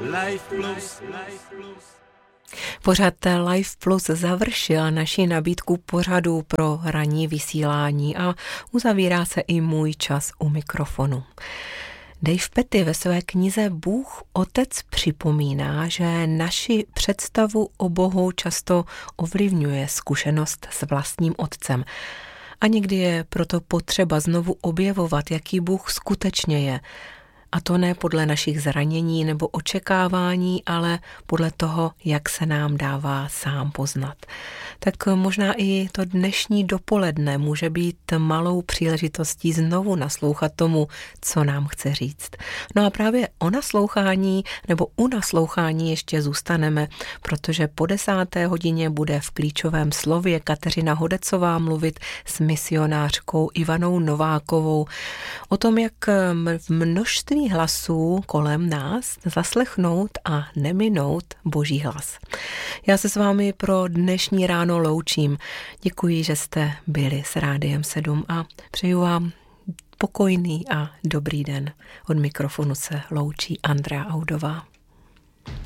Pořad Life Plus završil naši nabídku pořadu pro ranní vysílání a uzavírá se i můj čas u mikrofonu. Dave Petty ve své knize Bůh Otec připomíná, že naši představu o Bohu často ovlivňuje zkušenost s vlastním otcem. A někdy je proto potřeba znovu objevovat, jaký Bůh skutečně je. A to ne podle našich zranění nebo očekávání, ale podle toho, jak se nám dává sám poznat. Tak možná i to dnešní dopoledne může být malou příležitostí znovu naslouchat tomu, co nám chce říct. No a právě o naslouchání nebo u naslouchání ještě zůstaneme, protože po 10. hodině bude v klíčovém slově Kateřina Hodecová mluvit s misionářkou Ivanou Novákovou o tom, jak v množství hlasů kolem nás zaslechnout a neminout Boží hlas. Já se s vámi pro dnešní ráno loučím. Děkuji, že jste byli s Rádiem 7 a přeju vám pokojný a dobrý den. Od mikrofonu se loučí Andrea Audová.